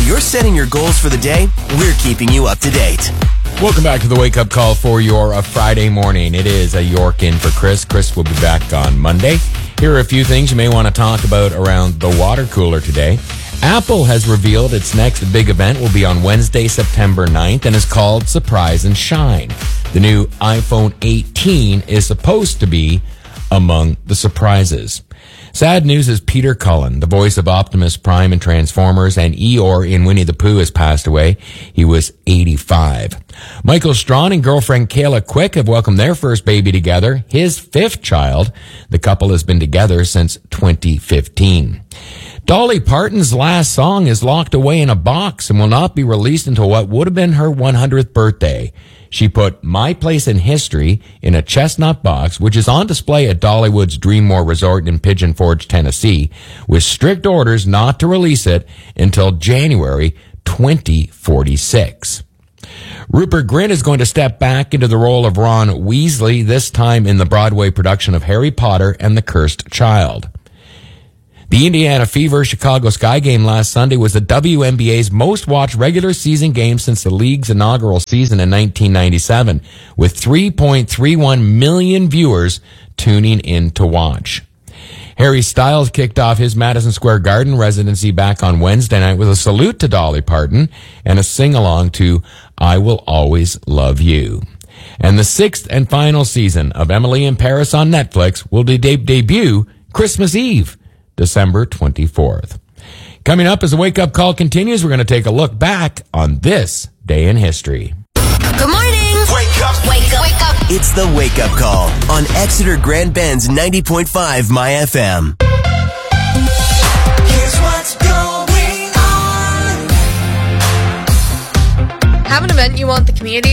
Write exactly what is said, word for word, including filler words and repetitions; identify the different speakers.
Speaker 1: you're setting your goals for the day, we're keeping you up to date.
Speaker 2: Welcome back to the Wake Up Call for your uh, Friday morning. It is a York in for Chris. Chris will be back on Monday. Here are a few things you may want to talk about around the water cooler today. Apple has revealed its next big event will be on Wednesday, September ninth, and is called Surprise and Shine. The new iPhone eighteen is supposed to be among the surprises. Sad news is Peter Cullen, the voice of Optimus Prime in Transformers and Eeyore in Winnie the Pooh, has passed away. He was eighty-five. Michael Strawn and girlfriend Kayla Quick have welcomed their first baby together, his fifth child. The couple has been together since twenty fifteen. Dolly Parton's last song is locked away in a box and will not be released until what would have been her one hundredth birthday. She put My Place in History in a chestnut box, which is on display at Dollywood's Dreammore Resort in Pigeon Forge, Tennessee, with strict orders not to release it until January twenty forty-six. Rupert Grint is going to step back into the role of Ron Weasley, this time in the Broadway production of Harry Potter and the Cursed Child. The Indiana Fever Chicago Sky game last Sunday was the W N B A's most watched regular season game since the league's inaugural season in nineteen ninety-seven, with three point three one million viewers tuning in to watch. Harry Styles kicked off his Madison Square Garden residency back on Wednesday night with a salute to Dolly Parton and a sing-along to I Will Always Love You. And the sixth and final season of Emily in Paris on Netflix will de- debut Christmas Eve, December twenty-fourth. Coming up as the Wake Up Call continues, we're going to take a look back on this day in history.
Speaker 3: Good morning.
Speaker 1: Wake up.
Speaker 3: Wake up. Wake up.
Speaker 1: It's the Wake Up Call on Exeter Grand Bend's ninety point five My F M.
Speaker 4: Here's what's going on.
Speaker 5: Have an event you want the community